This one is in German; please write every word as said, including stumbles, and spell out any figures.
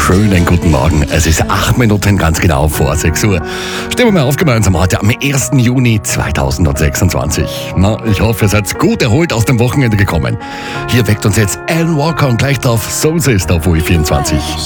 Schönen guten Morgen. Es ist acht Minuten ganz genau vor sechs Uhr. Stimmen wir auf gemeinsam heute am ersten Juni zweitausendsechsundzwanzig. Na, ich hoffe, ihr seid gut erholt aus dem Wochenende gekommen. Hier weckt uns jetzt Alan Walker und gleich drauf Soul Sister auf U E vierundzwanzig.